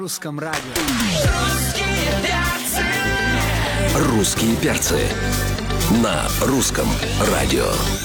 Русском радио. Русские перцы на русском радио.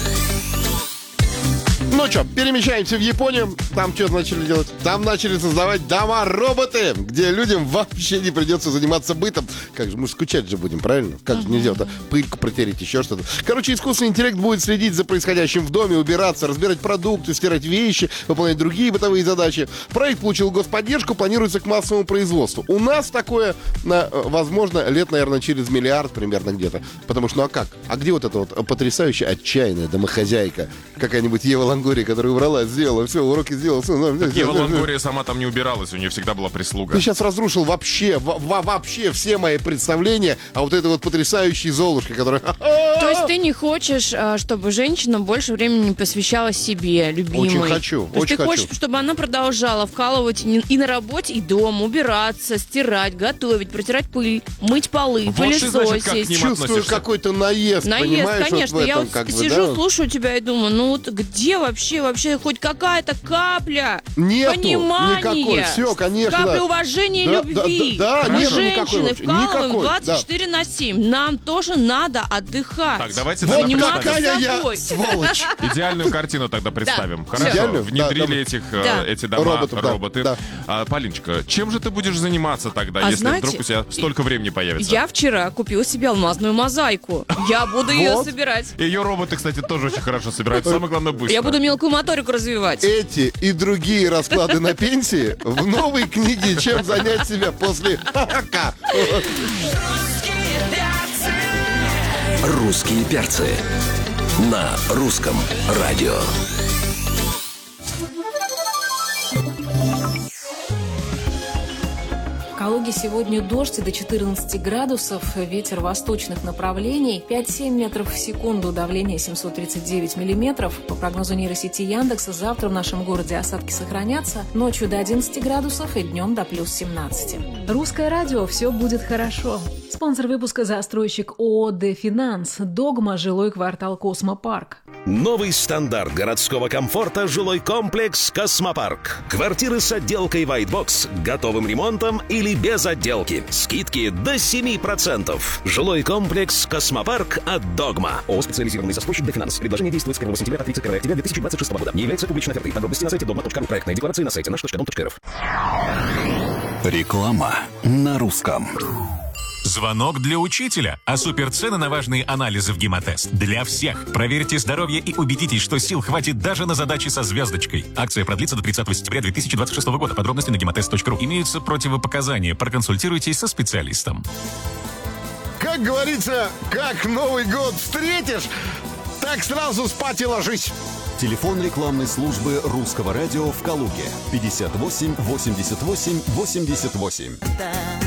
Ну что, перемещаемся в Японию. Там что начали делать? Там начали создавать дома-роботы, где людям вообще не придется заниматься бытом. Как же, мы скучать же будем, правильно? Как же нельзя-то пыльку протереть, еще что-то. Короче, искусственный интеллект будет следить за происходящим в доме, убираться, разбирать продукты, стирать вещи, выполнять другие бытовые задачи. Проект получил господдержку, планируется к массовому производству. У нас такое, возможно, лет, наверное, через миллиард примерно где-то. Потому что, ну а как? А где вот эта вот потрясающая, отчаянная домохозяйка? Какая-нибудь Ева Лонгория, которая убрала, сделала, все, уроки сделала. Ева Лонгория сама там не убиралась, у нее всегда была прислуга. Ты сейчас разрушил вообще все мои представления о вот этой вот потрясающей Золушке, которая... То есть ты не хочешь, чтобы женщина больше времени посвящала себе, любимой? Очень хочу, То есть ты хочешь, чтобы она продолжала вкалывать и на работе, и дома, убираться, стирать, готовить, протирать пыль, мыть полы, Вот пылесосить. Чувствую какой-то наезд, понимаешь? Конечно. Вот Я этом, вот сижу, слушаю тебя и думаю, ну вот где вообще хоть какая-то капля понимания, никакой. Все, конечно. капля уважения и любви. Мы женщины вкалываем 24/7. Нам тоже надо отдыхать. Так, давайте вот тогда какая я собой. сволочь. идеальную картину тогда представим. Да. Хорошо, Идеальную? внедрили эти дома, роботы. Да. Полиночка, чем же ты будешь заниматься тогда, если знаете, вдруг у тебя столько времени появится? Я вчера купила себе алмазную мозаику. Я буду ее собирать. Ее роботы, кстати, тоже очень хорошо собирают. Самое главное, быстро. Я буду мелкую моторику развивать. Эти и другие расклады на пенсии в новой книге «Чем занять себя после ха-ха». Русские перцы на русском радио. В Калуге сегодня дождь до 14 градусов, ветер восточных направлений, 5-7 метров в секунду, давление 739 миллиметров. По прогнозу нейросети Яндекса, завтра в нашем городе осадки сохранятся, ночью до 11 градусов и днем до плюс 17. Русское радио, все будет хорошо. Спонсор выпуска — застройщик ООО «Дефинанс», «Догма», жилой квартал «Космопарк». Новый стандарт городского комфорта — жилой комплекс «Космопарк». Квартиры с отделкой White Box, готовым ремонтом или без отделки. Скидки до 7%. Жилой комплекс «Космопарк» от «Догма». ООО «Специализированный застройщик Дефинанс». Предложение действует с 1 сентября по 31 октября 2026 года. Не является публичной офертой. Подробности на сайте dogma.ru. Проектная декларация на сайте наш.дом.рф. Реклама на русском. Звонок для учителя. А суперцены на важные анализы в Гемотест. Для всех. Проверьте здоровье и убедитесь, что сил хватит даже на задачи со звездочкой. Акция продлится до 30 сентября 2026 года. Подробности на гемотест.ру. Имеются противопоказания. Проконсультируйтесь со специалистом. Как говорится, как Новый год встретишь, так сразу спать и ложись. Телефон рекламной службы Русского радио в Калуге 58 88 88.